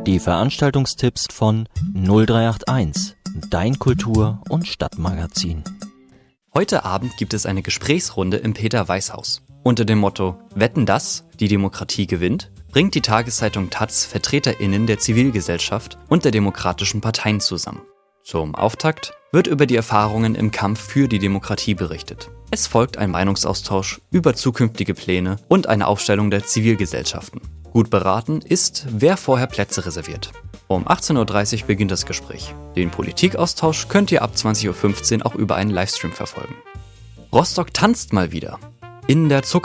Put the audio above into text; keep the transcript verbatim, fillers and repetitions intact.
Die Veranstaltungstipps von null drei acht eins, dein Kultur- und Stadtmagazin. Heute Abend gibt es eine Gesprächsrunde im Peter-Weiß-Haus. Unter dem Motto »Wetten, dass die Demokratie gewinnt« bringt die Tageszeitung taz VertreterInnen der Zivilgesellschaft und der demokratischen Parteien zusammen. Zum Auftakt wird über die Erfahrungen im Kampf für die Demokratie berichtet. Es folgt ein Meinungsaustausch über zukünftige Pläne und eine Aufstellung der Zivilgesellschaften. Gut beraten ist, wer vorher Plätze reserviert. Um achtzehn Uhr dreißig beginnt das Gespräch. Den Politikaustausch könnt ihr ab zwanzig Uhr fünfzehn auch über einen Livestream verfolgen. Rostock tanzt mal wieder. In der